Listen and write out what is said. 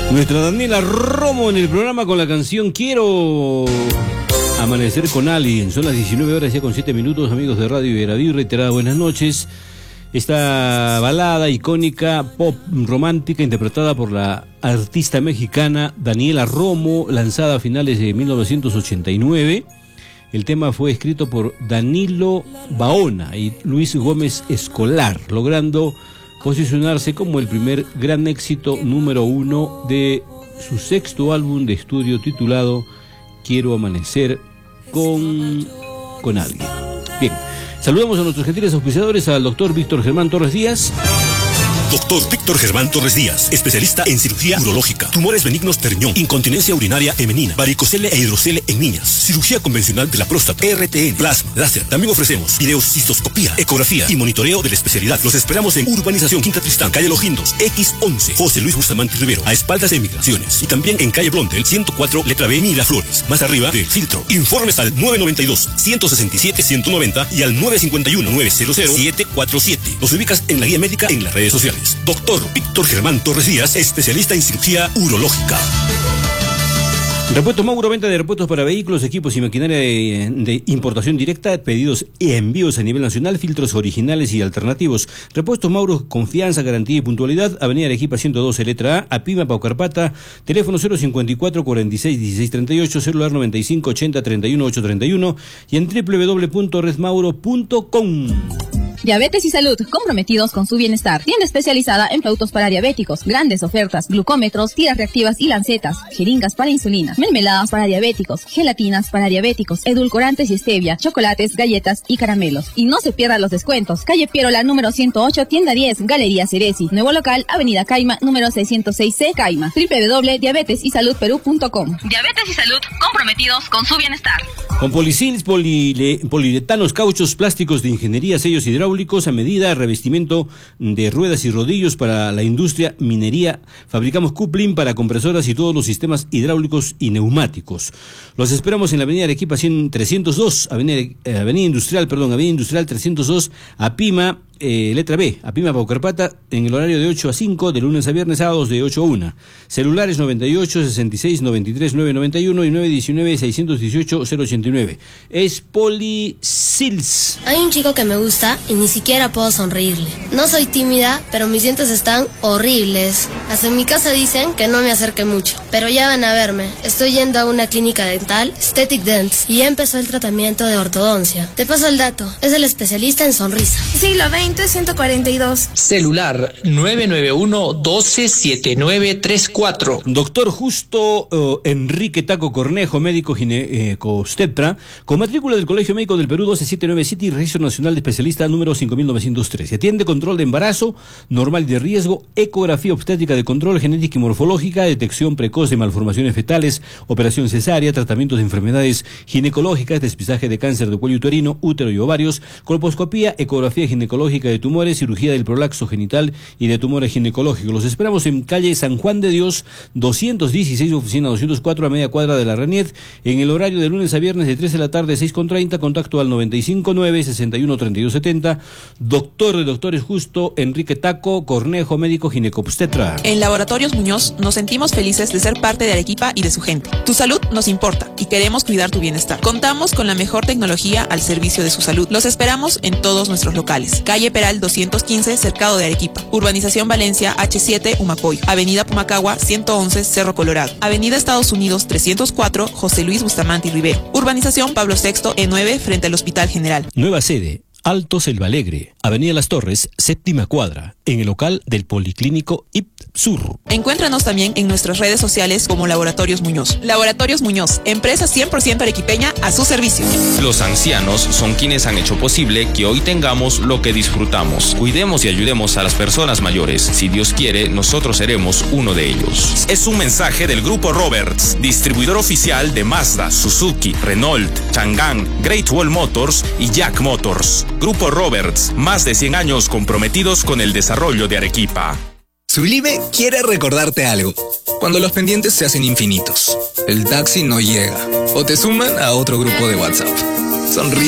Nuestra Daniela Romo en el programa con la canción Quiero Amanecer con Alguien. Son las 19 horas ya con 7 minutos, amigos de Radio Iberadí. Reiterada buenas noches. Esta balada icónica, pop romántica, interpretada por la artista mexicana Daniela Romo, lanzada a finales de 1989. El tema fue escrito por Danilo Baona y Luis Gómez Escolar, logrando posicionarse como el primer gran éxito número 1 de su sexto álbum de estudio titulado Quiero Amanecer con Alguien. Bien, saludamos a nuestros gentiles auspiciadores, al doctor Víctor Germán Torres Díaz. Doctor Víctor Germán Torres Díaz, especialista en cirugía urológica, tumores benignos de riñón, incontinencia urinaria femenina, varicocele e hidrocele en niñas, cirugía convencional de la próstata, RTN, plasma, láser. También ofrecemos videocistoscopía, ecografía y monitoreo de la especialidad. Los esperamos en Urbanización Quinta Tristán, calle Los Guindos, X11, José Luis Bustamante Rivero, a espaldas de Migraciones. Y también en calle Blondel, 104, letra B, Miraflores, más arriba del Filtro. Informes al 992-167-190 y al 951-900-747. Los ubicas en la guía médica en las redes sociales. Doctor Víctor Germán Torres Díaz, especialista en cirugía urológica. Repuestos Mauro, venta de repuestos para vehículos, equipos y maquinaria de importación directa, pedidos y envíos a nivel nacional, filtros originales y alternativos. Repuestos Mauro, confianza, garantía y puntualidad. Avenida Arequipa 112, letra A, Apima, Paucarpata. Teléfono 054 46 16 38, celular 95 80 31 831 y en www.redmauro.com. Diabetes y salud, comprometidos con su bienestar. Tienda especializada en productos para diabéticos, grandes ofertas, glucómetros, tiras reactivas y lancetas, jeringas para insulina, mermeladas para diabéticos, gelatinas para diabéticos, edulcorantes y stevia, chocolates, galletas y caramelos. Y no se pierdan los descuentos. Calle Pierola, número 108, tienda 10, Galería Ceresi. Nuevo local, Avenida Caima, número 606C, Caima. www.diabetesysalud.com. Diabetes y salud, comprometidos con su bienestar. Con Polisils, poliuretanos, cauchos, plásticos de ingeniería, sellos hidráulicos a medida, revestimiento de ruedas y rodillos para la industria, minería. Fabricamos coupling para compresoras y todos los sistemas hidráulicos y neumáticos. Los esperamos en la Avenida Arequipa 302, Avenida Industrial 302, Apima, letra B, Apima, Paucarpata, en el horario de 8 a 5, de lunes a viernes, sábados de 8 a 1. Celulares 98 66 93 991 y 919 618 089. Es Polisils. Hay un chico que me gusta y ni siquiera puedo sonreírle. No soy tímida, pero mis dientes están horribles. Hasta en mi casa dicen que no me acerque mucho, pero ya van a verme. Estoy yendo a una clínica dental, Aesthetic Dents, y ya empezó el tratamiento de ortodoncia. Te paso el dato, es el especialista en sonrisa. Siglo XX 142. Celular 991-127934. Doctor Justo Enrique Taco Cornejo, médico ginecobstetra, con matrícula del Colegio Médico del Perú 12797 y registro nacional de especialista número 5913. Atiende control de embarazo, normal de riesgo, ecografía obstétrica de control, genética y morfológica, detección precoz de malformaciones fetales, operación cesárea, tratamientos de enfermedades ginecológicas, despistaje de cáncer de cuello uterino, útero y ovarios, colposcopía, ecografía ginecológica de tumores, cirugía del prolapso genital y de tumores ginecológicos. Los esperamos en calle San Juan de Dios 216, oficina 204, a media cuadra de la Raniet, en el horario de lunes a viernes de 3 de la tarde a 6:30, contacto al 959-613270. Doctor de doctores Justo Enrique Taco Cornejo, médico ginecobstetra. En Laboratorios Muñoz nos sentimos felices de ser parte de Arequipa y de su gente. Tu salud nos importa y queremos cuidar tu bienestar. Contamos con la mejor tecnología al servicio de su salud. Los esperamos en todos nuestros locales. Calle Peral 215, Cercado de Arequipa. Urbanización Valencia, H7, Humacoy. Avenida Pumacagua, 111, Cerro Colorado. Avenida Estados Unidos, 304, José Luis Bustamante y Rivero. Urbanización Pablo VI, E9, frente al Hospital General. Nueva sede, Alto Selva Alegre, Avenida Las Torres, séptima cuadra, en el local del Policlínico IPSUR. Encuéntranos también en nuestras redes sociales como Laboratorios Muñoz. Laboratorios Muñoz, empresa 100% arequipeña a su servicio. Los ancianos son quienes han hecho posible que hoy tengamos lo que disfrutamos. Cuidemos y ayudemos a las personas mayores. Si Dios quiere, nosotros seremos uno de ellos. Es un mensaje del Grupo Roberts, distribuidor oficial de Mazda, Suzuki, Renault, Chang'an, Great Wall Motors y Jack Motors. Grupo Roberts, más de 100 años comprometidos con el desarrollo de Arequipa. Sublime quiere recordarte algo. Cuando los pendientes se hacen infinitos, el taxi no llega o te suman a otro grupo de WhatsApp. Sonríe.